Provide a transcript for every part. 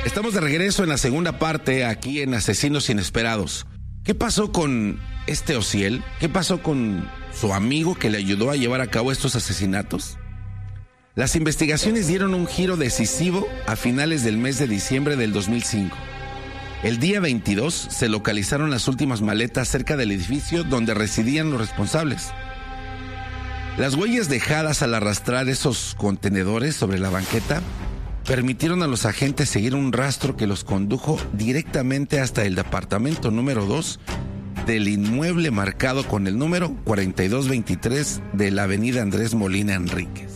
Estamos de regreso en la segunda parte aquí en Asesinos Inesperados. ¿Qué pasó con este Osiel? ¿Qué pasó con su amigo que le ayudó a llevar a cabo estos asesinatos? Las investigaciones dieron un giro decisivo a finales del mes de diciembre del 2005. El día 22 se localizaron las últimas maletas cerca del edificio donde residían los responsables. Las huellas dejadas al arrastrar esos contenedores sobre la banqueta permitieron a los agentes seguir un rastro que los condujo directamente hasta el departamento número 2 del inmueble marcado con el número 4223 de la avenida Andrés Molina Enríquez.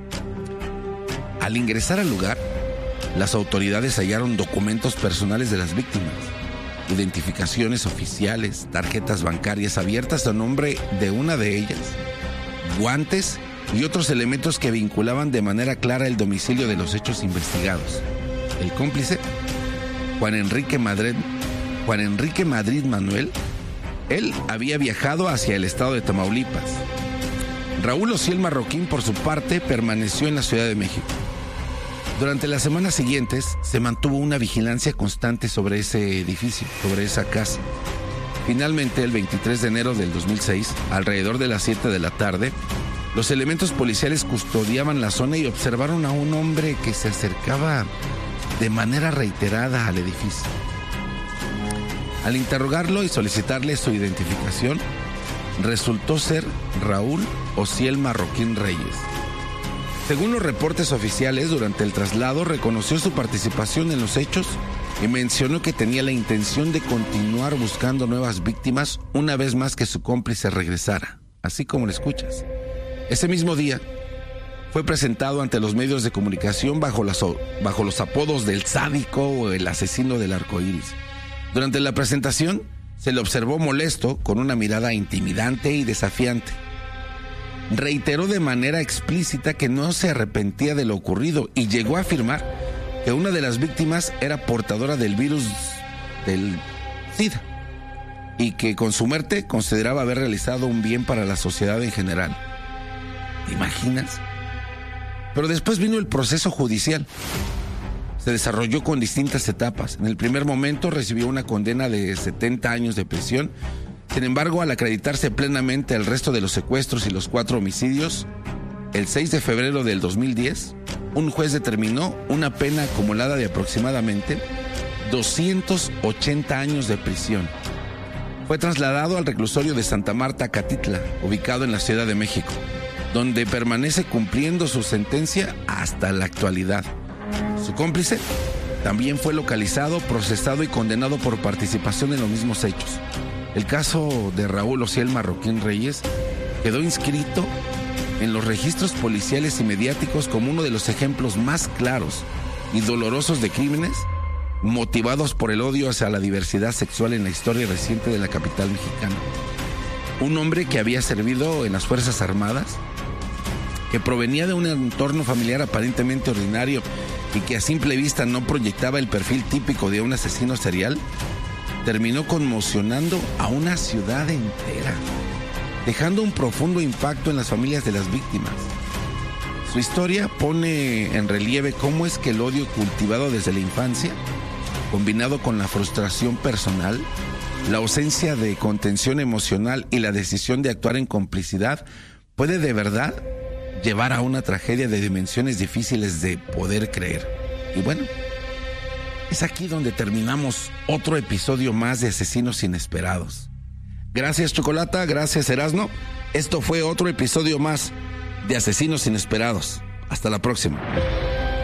Al ingresar al lugar, las autoridades hallaron documentos personales de las víctimas, identificaciones oficiales, tarjetas bancarias abiertas a nombre de una de ellas, guantes y otros elementos que vinculaban de manera clara el domicilio de los hechos investigados. El cómplice, Juan Enrique Madrid Manuel, él había viajado hacia el estado de Tamaulipas. Raúl Osiel Marroquín, por su parte, permaneció en la Ciudad de México. Durante las semanas siguientes se mantuvo una vigilancia constante sobre ese edificio, sobre esa casa. Finalmente, el 23 de enero del 2006, alrededor de las 7 de la tarde, los elementos policiales custodiaban la zona y observaron a un hombre que se acercaba de manera reiterada al edificio. Al interrogarlo y solicitarle su identificación, resultó ser Raúl Osiel Marroquín Reyes. Según los reportes oficiales, durante el traslado reconoció su participación en los hechos y mencionó que tenía la intención de continuar buscando nuevas víctimas una vez más que su cómplice regresara, así como lo escuchas. Ese mismo día fue presentado ante los medios de comunicación bajo los apodos del sádico o el asesino del arco iris. Durante la presentación se le observó molesto, con una mirada intimidante y desafiante. Reiteró de manera explícita que no se arrepentía de lo ocurrido y llegó a afirmar que una de las víctimas era portadora del virus del SIDA y que con su muerte consideraba haber realizado un bien para la sociedad en general. ¿Te imaginas? Pero después vino el proceso judicial. Se desarrolló con distintas etapas. En el primer momento recibió una condena de 70 años de prisión. Sin embargo, al acreditarse plenamente el resto de los secuestros y los 4 homicidios, el 6 de febrero del 2010, un juez determinó una pena acumulada de aproximadamente 280 años de prisión. Fue trasladado al reclusorio de Santa Marta, Catitla, ubicado en la Ciudad de México, donde permanece cumpliendo su sentencia hasta la actualidad. Su cómplice también fue localizado, procesado y condenado por participación en los mismos hechos. El caso de Raúl Osiel Marroquín Reyes quedó inscrito en los registros policiales y mediáticos como uno de los ejemplos más claros y dolorosos de crímenes motivados por el odio hacia la diversidad sexual en la historia reciente de la capital mexicana. Un hombre que había servido en las Fuerzas Armadas, que provenía de un entorno familiar aparentemente ordinario y que a simple vista no proyectaba el perfil típico de un asesino serial, terminó conmocionando a una ciudad entera, dejando un profundo impacto en las familias de las víctimas. Su historia pone en relieve cómo es que el odio cultivado desde la infancia, combinado con la frustración personal, la ausencia de contención emocional y la decisión de actuar en complicidad, puede de verdad llevar a una tragedia de dimensiones difíciles de poder creer. Y bueno, es aquí donde terminamos otro episodio más de Asesinos Inesperados. Gracias, Chocolata, gracias, Erasno. Esto fue otro episodio más de Asesinos Inesperados. Hasta la próxima.